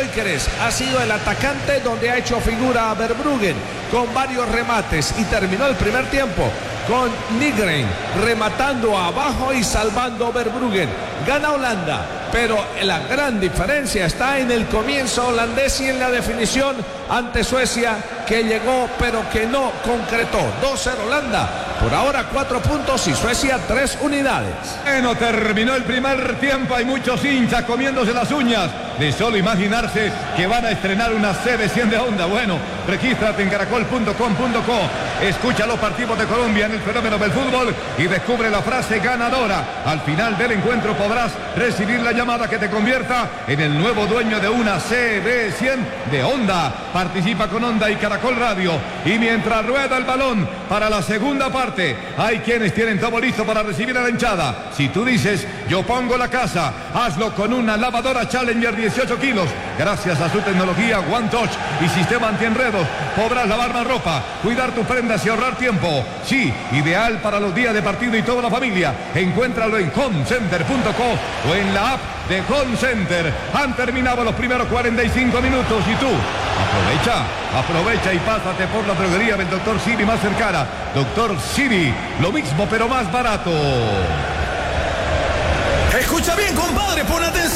Gyökeres ha sido el atacante donde ha hecho figura a Verbruggen con varios remates y terminó el primer tiempo con Nygren rematando abajo y salvando a Verbruggen. Gana Holanda, pero la gran diferencia está en el comienzo holandés y en la definición ante Suecia, que llegó pero que no concretó. 2-0 Holanda, por ahora 4 puntos y Suecia 3 unidades. Bueno, terminó el primer tiempo, hay muchos hinchas comiéndose las uñas de solo imaginarse que van a estrenar una CB100 de Honda. Bueno, regístrate en caracol.com.co, escucha los partidos de Colombia en el fenómeno del fútbol y descubre la frase ganadora. Al final del encuentro podrás recibir la llamada que te convierta en el nuevo dueño de una CB100 de Honda. Participa con Honda y Caracol Radio. Y mientras rueda el balón para la segunda parte, hay quienes tienen todo listo para recibir a la hinchada. Si tú dices, yo pongo la casa, hazlo con una lavadora Challenger 18 kilos. Gracias a su tecnología One Touch y sistema antienredos, podrás lavar más ropa, cuidar tus prendas y ahorrar tiempo. Sí, ideal para los días de partido y toda la familia. Encuéntralo en homecenter.co o en la app de Home Center. Han terminado los primeros 45 minutos y tú aprovecha y pásate por la droguería del Dr. Siri más cercana. Dr. Siri, lo mismo pero más barato. Escucha bien, compadre, pon atención.